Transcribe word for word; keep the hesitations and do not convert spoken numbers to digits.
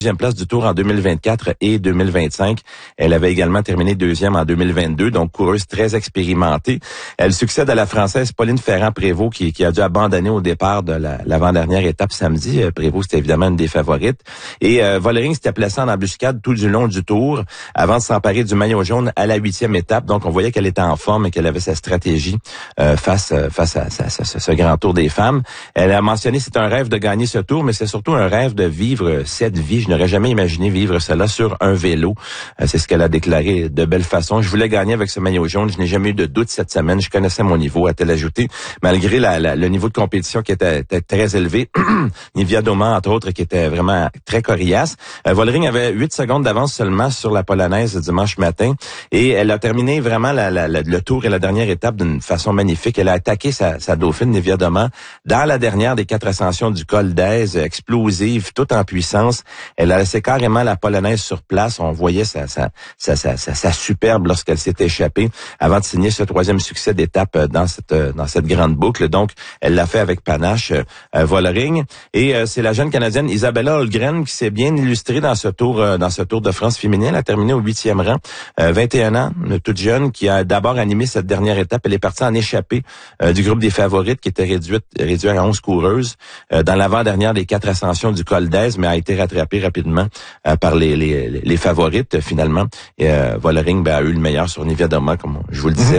deuxième place du Tour en deux mille vingt-quatre et deux mille vingt-cinq. Elle avait également terminé deuxième en deux mille vingt-deux, donc coureuse très expérimentée. Elle succède à la Française Pauline Ferrand-Prévot qui, qui a dû abandonner au départ de la, l'avant-dernière étape samedi. Prévot, c'était évidemment une des favorites. Et euh, Vollering s'était placée en embuscade tout du long du Tour avant de s'emparer du maillot jaune à la huitième étape. Donc, on voyait qu'elle était en forme et qu'elle avait sa stratégie euh, face, euh, face à, à, à, à ce grand Tour des femmes. Elle a mentionné c'est un rêve de gagner ce Tour, mais c'est surtout un rêve de vivre cette vie. Je n'aurais jamais imaginé vivre cela sur un vélo. Euh, c'est ce qu'elle a déclaré de belle façon. Je voulais gagner avec ce maillot jaune. Je n'ai jamais eu de doute cette semaine. Je connaissais mon niveau, a-t-elle ajouté, malgré la, la, le niveau de compétition qui était, était très élevé. Nivia Doman, entre autres, qui était vraiment très coriace. Euh, Vollering avait huit secondes d'avance seulement sur la Polonaise dimanche matin. Et elle a terminé vraiment la, la, la, le Tour et la dernière étape d'une façon magnifique. Elle a attaqué sa, sa dauphine, Nivia Doman, dans la dernière des quatre ascensions du col d'Aise, explosive, toute en puissance. Elle a laissé carrément la Polonaise sur place. On voyait sa, sa, sa, sa, sa, sa superbe lorsqu'elle s'est échappée avant de signer ce troisième succès d'étape dans cette dans cette grande boucle. Donc, elle l'a fait avec panache, euh, Vollering. Et euh, c'est la jeune Canadienne Isabella Holmgren qui s'est bien illustrée dans ce tour euh, dans ce Tour de France féminin. Elle a terminé au huitième rang, euh, vingt et un ans, toute jeune, qui a d'abord animé cette dernière étape. Elle est partie en échappée euh, du groupe des favorites qui était réduite réduit à onze coureuses euh, dans l'avant-dernière des quatre ascensions du col d'Aise, mais a été rattrapée rapidement euh, par les, les, les favorites finalement. Et euh, Vollering ben, a eu le meilleur sur Nivia Doman, comme je vous le disais.